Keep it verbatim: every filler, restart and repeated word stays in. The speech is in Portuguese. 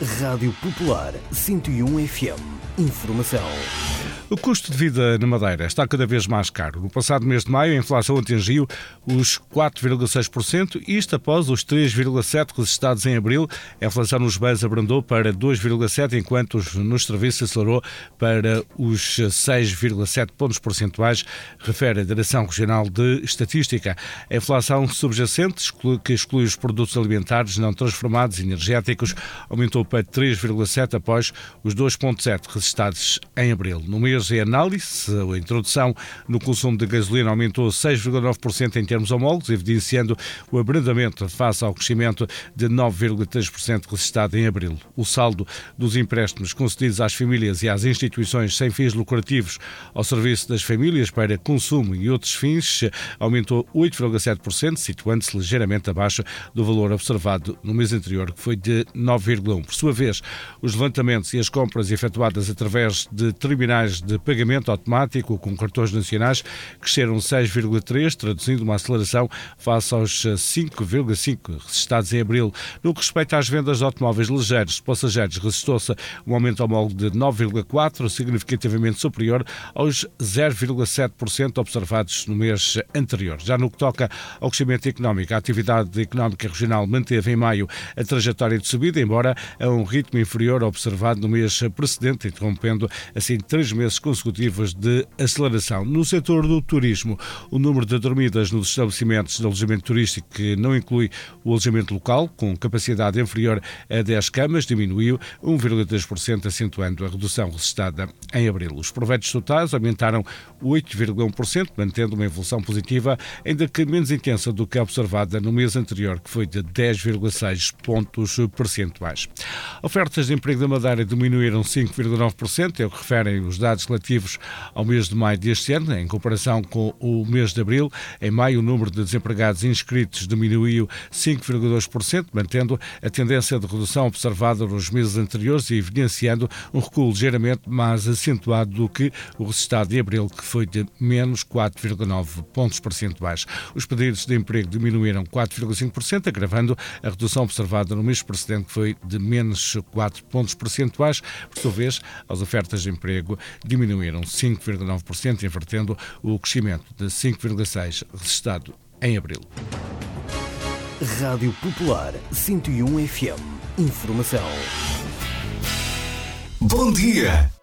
Rádio Popular cento e um F M. Informação. O custo de vida na Madeira está cada vez mais caro. No passado mês de maio, a inflação atingiu os quatro vírgula seis por cento, isto após os três vírgula sete por cento registrados em abril. A inflação nos bens abrandou para dois vírgula sete por cento, enquanto nos serviços acelerou para os seis vírgula sete pontos percentuais, refere a Direção Regional de Estatística. A inflação subjacente, que exclui os produtos alimentares não transformados e energéticos, aumentou para três vírgula sete por cento após os dois vírgula sete por cento registrados em abril. No mês em análise, a introdução no consumo de gasolina aumentou seis vírgula nove por cento em termos homólogos, evidenciando o abrandamento face ao crescimento de nove vírgula três por cento registrado em abril. O saldo dos empréstimos concedidos às famílias e às instituições sem fins lucrativos ao serviço das famílias para consumo e outros fins aumentou oito vírgula sete por cento, situando-se ligeiramente abaixo do valor observado no mês anterior, que foi de nove vírgula um por cento. Por sua vez, os levantamentos e as compras efetuadas através de terminais de pagamento automático com cartões nacionais cresceram seis vírgula três por cento, traduzindo uma aceleração face aos cinco vírgula cinco por cento registrados em abril. No que respeita às vendas de automóveis ligeiros de passageiros, registrou-se um aumento homólogo de nove vírgula quatro por cento, significativamente superior aos zero vírgula sete por cento observados no mês anterior. Já no que toca ao crescimento económico, a atividade económica regional manteve em maio a trajetória de subida, embora a um ritmo inferior ao observado no mês precedente, interrompendo assim três meses consecutivos de aceleração. No setor do turismo, o número de dormidas nos estabelecimentos de alojamento turístico, que não inclui o alojamento local, com capacidade inferior a dez camas, diminuiu um vírgula três por cento, acentuando a redução registrada em abril. Os proveitos totais aumentaram oito vírgula um por cento, mantendo uma evolução positiva, ainda que menos intensa do que a observada no mês anterior, que foi de dez vírgula seis pontos percentuais. Ofertas de emprego da Madeira diminuíram cinco vírgula nove por cento, é o que referem os dados relativos ao mês de maio deste ano, em comparação com o mês de abril. Em maio, o número de desempregados inscritos diminuiu cinco vírgula dois por cento, mantendo a tendência de redução observada nos meses anteriores e evidenciando um recuo ligeiramente mais acentuado do que o registrado de abril, que foi de menos quatro vírgula nove pontos percentuais. Os pedidos de emprego diminuíram quatro vírgula cinco por cento, agravando a redução observada no mês precedente, que foi de menos quatro pontos percentuais. Por sua vez, as ofertas de emprego diminuíram cinco vírgula nove por cento, invertendo o crescimento de cinco vírgula seis por cento registrado em abril. Rádio Popular cento e um F M. Informação. Bom dia!